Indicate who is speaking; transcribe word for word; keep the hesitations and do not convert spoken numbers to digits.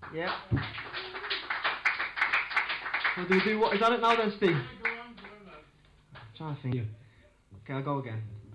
Speaker 1: Yeah. So do we do what? Is that it now then, Steve?
Speaker 2: Yeah, go on, go on, lad.
Speaker 1: I'm trying to think. Okay, I'll go again.